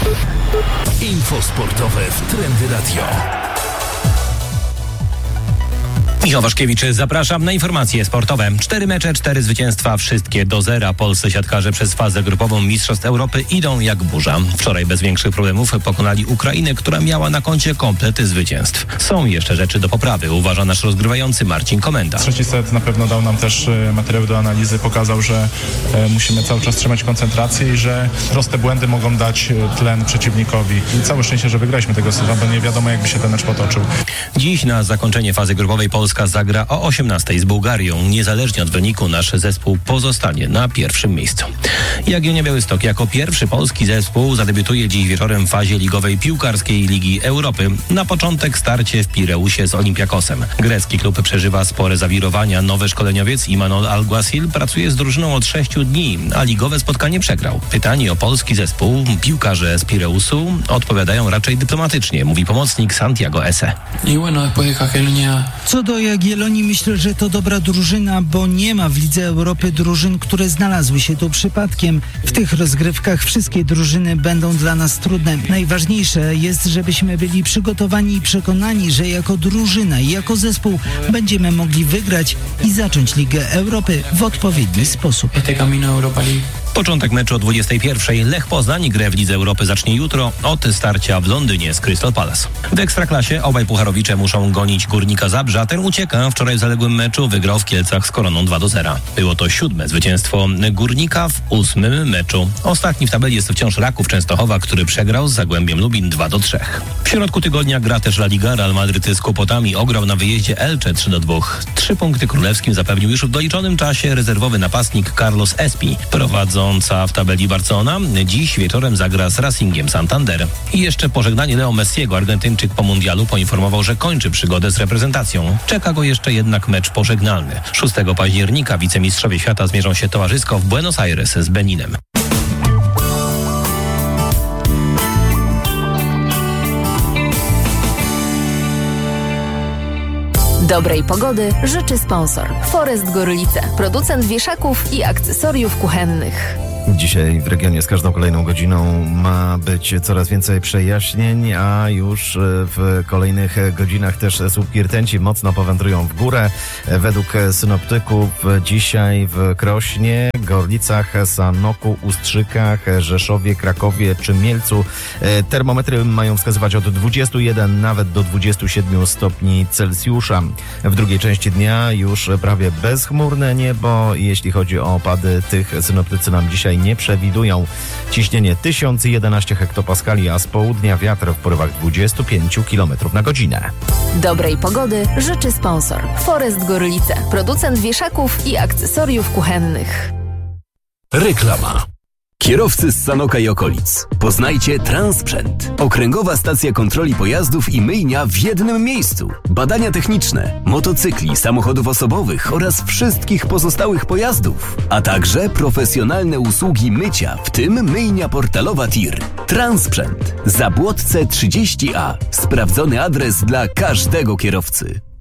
Info sportowe w Trendy Radio. Michał Waszkiewicz, zapraszam na informacje sportowe. 4 mecze, 4 zwycięstwa, wszystkie do zera. Polscy siatkarze przez fazę grupową Mistrzostw Europy idą jak burza. Wczoraj bez większych problemów pokonali Ukrainę, która miała na koncie komplet zwycięstw. Są jeszcze rzeczy do poprawy, uważa nasz rozgrywający Marcin Komenda. Trzeci set na pewno dał nam też materiał do analizy, pokazał, że musimy cały czas trzymać koncentrację i że proste błędy mogą dać tlen przeciwnikowi. I całe szczęście, że wygraliśmy tego seta, bo nie wiadomo, jakby się ten mecz potoczył. Dziś na zakończenie fazy grupowej Polska zagra o 18:00 z Bułgarią. Niezależnie od wyniku nasz zespół pozostanie na pierwszym miejscu. Jagiellonia Białystok jako pierwszy polski zespół zadebiutuje dziś wieczorem w fazie ligowej piłkarskiej Ligi Europy. Na początek starcie w Pireusie z Olympiakosem. Grecki klub przeżywa spore zawirowania. Nowy szkoleniowiec Imanol Alguacil pracuje z drużyną od 6 dni, a ligowe spotkanie przegrał. Pytanie o polski zespół piłkarze z Pireusu odpowiadają raczej dyplomatycznie, mówi pomocnik Santiago Ese. Co do Jagiellonii, myślę, że to dobra drużyna, bo nie ma w Lidze Europy drużyn, które znalazły się tu przypadkiem. W tych rozgrywkach wszystkie drużyny będą dla nas trudne. Najważniejsze jest, żebyśmy byli przygotowani i przekonani, że jako drużyna i jako zespół będziemy mogli wygrać i zacząć Ligę Europy w odpowiedni sposób. Początek meczu o 21:00. Lech Poznań grę w Lidze Europy zacznie jutro od starcia w Londynie z Crystal Palace. W Ekstraklasie obaj pucharowicze muszą gonić Górnika Zabrze, a ten ucieka. Wczoraj w zaległym meczu wygrał w Kielcach z Koroną 2-0. Było to 7. zwycięstwo Górnika w 8. meczu. Ostatni w tabeli jest wciąż Raków Częstochowa, który przegrał z Zagłębiem Lubin 2-3. W środku tygodnia gra też La Liga. Real Madryt z Kłopotami ograł na wyjeździe Elche 3-2. 3 punkty królewskim zapewnił już w doliczonym czasie rezerwowy napastnik Carlos Espi. Prowadząca w tabeli Barcelona dziś wieczorem zagra z Racingiem Santander. I jeszcze pożegnanie Leo Messiego. Argentyńczyk po mundialu poinformował, że kończy przygodę z reprezentacją. Czeka go jeszcze jednak mecz pożegnalny. 6 października wicemistrzowie świata zmierzą się towarzysko w Buenos Aires z Beninem. Dobrej pogody życzy sponsor Forest Gorlice, producent wieszaków i akcesoriów kuchennych. Dzisiaj w regionie z każdą kolejną godziną ma być coraz więcej przejaśnień, a już w kolejnych godzinach też słupki rtęci mocno powędrują w górę. Według synoptyków dzisiaj w Krośnie, Gorlicach, Sanoku, Ustrzykach, Rzeszowie, Krakowie czy Mielcu termometry mają wskazywać od 21 nawet do 27 stopni Celsjusza. W drugiej części dnia już prawie bezchmurne niebo. Jeśli chodzi o opady, tych synoptycy nam dzisiaj nie przewidują. Ciśnienie 1011 hektopaskali, a z południa wiatr w porywach 25 km na godzinę. Dobrej pogody życzy sponsor Forest Gorlice, producent wieszaków i akcesoriów kuchennych. Reklama. Kierowcy z Sanoka i okolic. Poznajcie Transprzęt. Okręgowa stacja kontroli pojazdów i myjnia w jednym miejscu. Badania techniczne, motocykli, samochodów osobowych oraz wszystkich pozostałych pojazdów. A także profesjonalne usługi mycia, w tym myjnia portalowa TIR. Transprzęt. Zabłotce 30A. Sprawdzony adres dla każdego kierowcy.